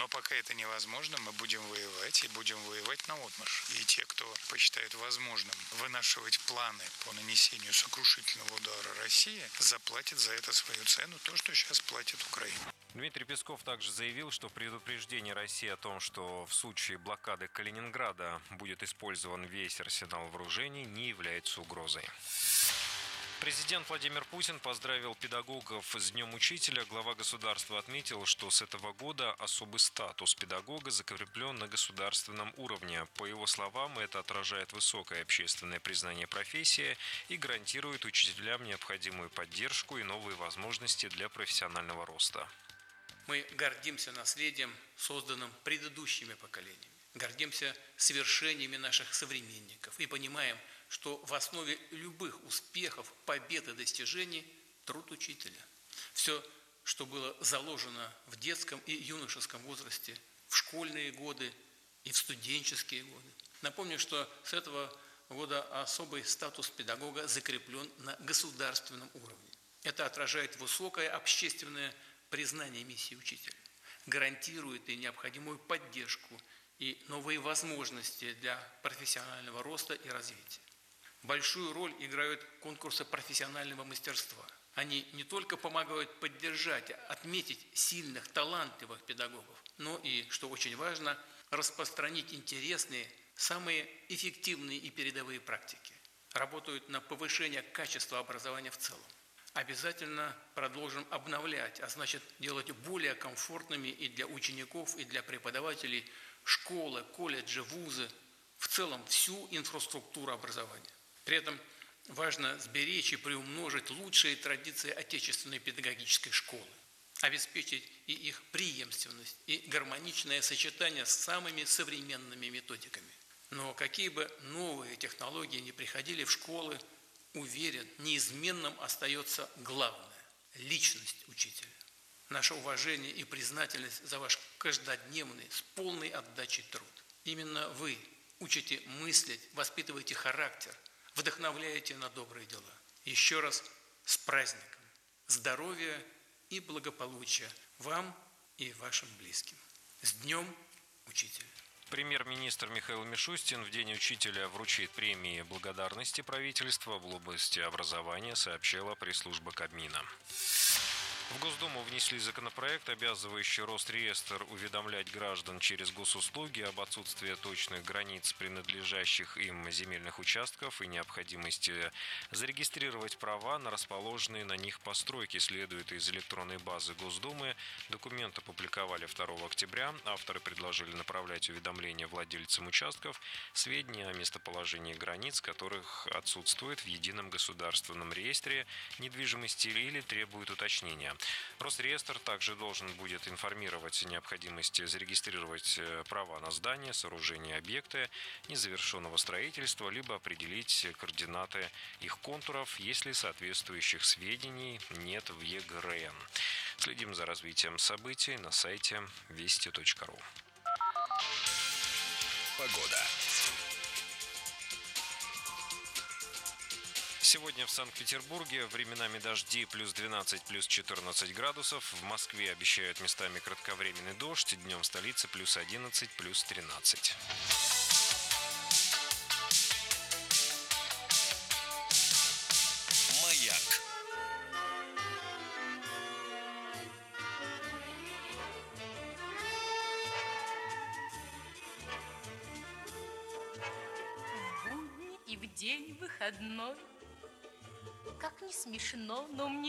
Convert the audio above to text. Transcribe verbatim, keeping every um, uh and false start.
Но пока это невозможно, мы будем воевать и будем воевать наотмашь. И те, кто посчитает возможным вынашивать планы по нанесению сокрушительного удара России, заплатят за это свою цену, то, что сейчас платит Украина. Дмитрий Песков также заявил, что предупреждение России о том, что в случае блокады Калининграда будет использован весь арсенал вооружений, не является угрозой. Президент Владимир Путин поздравил педагогов с Днем Учителя. Глава государства отметил, что с этого года особый статус педагога закреплен на государственном уровне. По его словам, это отражает высокое общественное признание профессии и гарантирует учителям необходимую поддержку и новые возможности для профессионального роста. Мы гордимся наследием, созданным предыдущими поколениями. Гордимся свершениями наших современников и понимаем, что в основе любых успехов, побед и достижений – труд учителя. Все, что было заложено в детском и юношеском возрасте, в школьные годы и в студенческие годы. Напомню, что с этого года особый статус педагога закреплен на государственном уровне. Это отражает высокое общественное признание миссии учителя, гарантирует и необходимую поддержку и новые возможности для профессионального роста и развития. Большую роль играют конкурсы профессионального мастерства. Они не только помогают поддержать, отметить сильных, талантливых педагогов, но и, что очень важно, распространить интересные, самые эффективные и передовые практики. Работают на повышение качества образования в целом. Обязательно продолжим обновлять, а значит делать более комфортными и для учеников, и для преподавателей школы, колледжи, вузы, в целом всю инфраструктуру образования. При этом важно сберечь и приумножить лучшие традиции отечественной педагогической школы, обеспечить и их преемственность, и гармоничное сочетание с самыми современными методиками. Но какие бы новые технологии ни приходили в школы, уверен, неизменным остается главное – личность учителя. Наше уважение и признательность за ваш каждодневный, с полной отдачей труд. Именно вы учите мыслить, воспитываете характер, вдохновляете на добрые дела. Еще раз с праздником, здоровья и благополучия вам и вашим близким. С Днем Учителя! Премьер-министр Михаил Мишустин в День учителя вручит премии благодарности правительства в области образования, сообщила пресс-служба Кабмина. В Госдуму внесли законопроект, обязывающий Росреестр уведомлять граждан через госуслуги об отсутствии точных границ принадлежащих им земельных участков и необходимости зарегистрировать права на расположенные на них постройки, следует из электронной базы Госдумы. Документ опубликовали второго октября. Авторы предложили направлять уведомления владельцам участков сведения о местоположении границ, которых отсутствует в едином государственном реестре недвижимости или требуют уточнения. Росреестр также должен будет информировать о необходимости зарегистрировать права на здания, сооружения, объекты незавершенного строительства, либо определить координаты их контуров, если соответствующих сведений нет в ЕГРН. Следим за развитием событий на сайте вести точка ру. Погода. Сегодня в Санкт-Петербурге временами дожди плюс двенадцать, плюс четырнадцать градусов. В Москве обещают местами кратковременный дождь. Днем в столице плюс одиннадцать, плюс тринадцать. Маяк. В будни и в день выходной. Как не смешно, но мне